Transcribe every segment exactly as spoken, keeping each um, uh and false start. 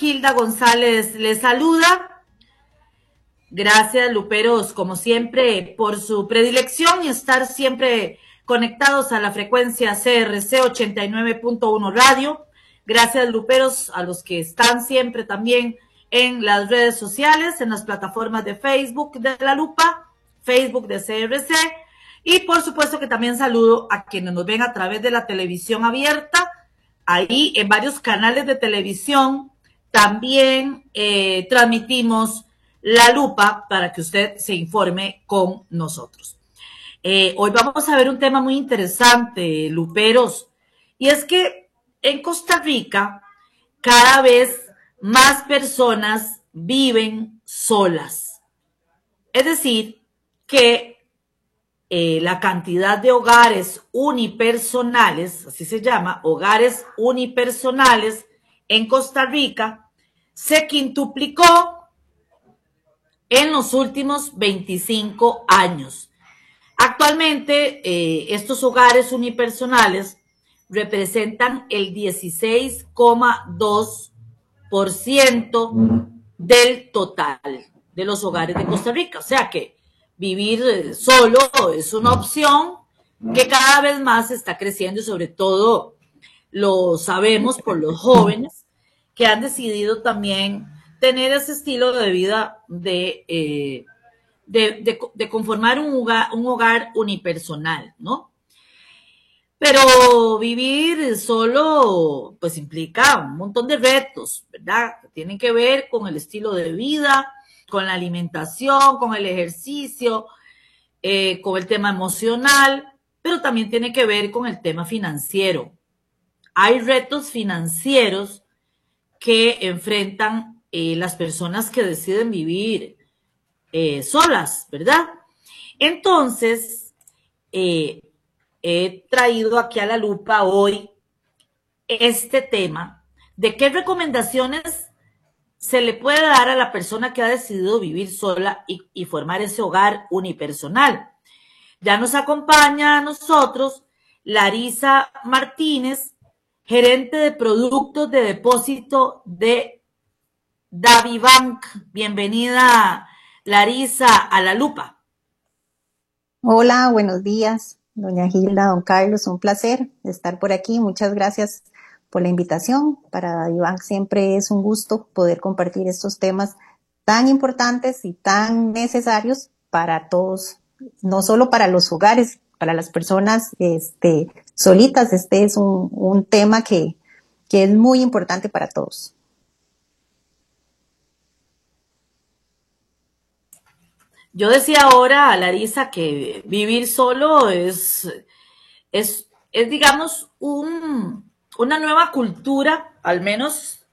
Gilda González les saluda. Gracias, Luperos, como siempre, por su predilección y estar siempre conectados a la frecuencia C R C ochenta y nueve punto uno Radio. Gracias, Luperos, a los que están siempre también en las redes sociales, en las plataformas de Facebook de La Lupa, Facebook de C R C, y por supuesto que también saludo a quienes nos ven a través de la televisión abierta. Ahí en varios canales de televisión también eh, transmitimos La Lupa para que usted se informe con nosotros. Eh, hoy vamos a ver un tema muy interesante, Luperos, y es que en Costa Rica cada vez más personas viven solas. Es decir, que eh, la cantidad de hogares unipersonales, así se llama, hogares unipersonales en Costa Rica, se quintuplicó en los últimos veinticinco años. Actualmente, eh, estos hogares unipersonales representan el dieciséis coma dos por ciento del total de los hogares de Costa Rica. O sea que vivir solo es una opción que cada vez más está creciendo y sobre todo lo sabemos por los jóvenes que han decidido también tener ese estilo de vida de, eh, de, de, de conformar un hogar, un hogar unipersonal, ¿no? Pero vivir solo, pues implica un montón de retos, ¿verdad? Que tienen que ver con el estilo de vida, con la alimentación, con el ejercicio, eh, con el tema emocional, pero también tiene que ver con el tema financiero. Hay retos financieros que enfrentan eh, las personas que deciden vivir eh, solas, ¿verdad? Entonces, eh, he traído aquí a La Lupa hoy este tema de qué recomendaciones se le puede dar a la persona que ha decidido vivir sola y, y formar ese hogar unipersonal. Ya nos acompaña a nosotros Larisa Martínez, gerente de productos de depósito de DaviBank. Bienvenida, Larisa, a La Lupa. Hola, buenos días, doña Gilda, don Carlos, un placer estar por aquí. Muchas gracias por la invitación. Para DaviBank siempre es un gusto poder compartir estos temas tan importantes y tan necesarios para todos, no solo para los hogares, para las personas este, solitas. Este es un, un tema que, que es muy importante para todos. Yo decía ahora a Larisa que vivir solo es, es, es digamos, un, una nueva cultura, al menos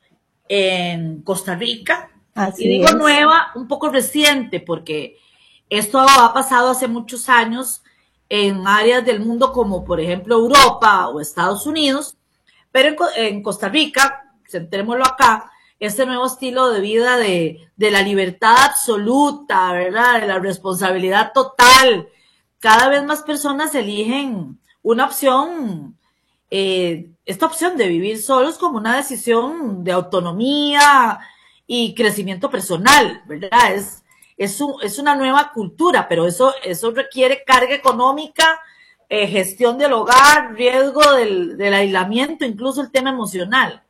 en Costa Rica. Así Y digo es. nueva, un poco reciente, porque esto ha pasado hace muchos años en áreas del mundo como, por ejemplo, Europa o Estados Unidos, pero en, en Costa Rica, centrémoslo acá, este nuevo estilo de vida de, de la libertad absoluta, ¿verdad? De la responsabilidad total. Cada vez más personas eligen una opción, eh, esta opción de vivir solos como una decisión de autonomía y crecimiento personal, ¿verdad? Es, es, un, es una nueva cultura, pero eso, eso requiere carga económica, eh, gestión del hogar, riesgo del, del aislamiento, incluso el tema emocional.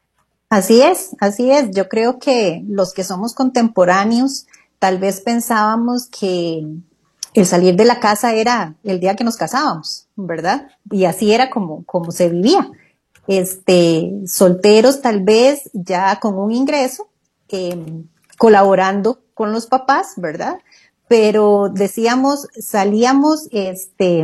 Así es, así es. Yo creo que los que somos contemporáneos tal vez pensábamos que el salir de la casa era el día que nos casábamos, ¿verdad? Y así era como, como se vivía. Este, solteros tal vez ya con un ingreso, eh, colaborando con los papás, ¿verdad? Pero decíamos, salíamos este,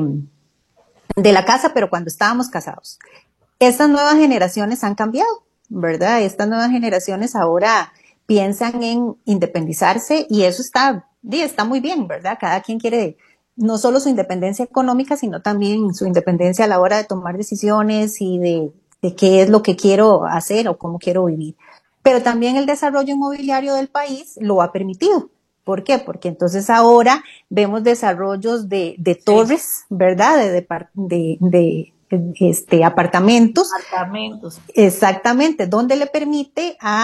de la casa, pero cuando estábamos casados. Estas nuevas generaciones han cambiado, ¿verdad? Estas nuevas generaciones ahora piensan en independizarse y eso está, está muy bien, ¿verdad? Cada quien quiere no solo su independencia económica, sino también su independencia a la hora de tomar decisiones y de, de qué es lo que quiero hacer o cómo quiero vivir. Pero también el desarrollo inmobiliario del país lo ha permitido. ¿Por qué? Porque entonces ahora vemos desarrollos de, de torres, ¿verdad? De, de, de, de este, apartamentos. Apartamentos. Exactamente, donde le permite a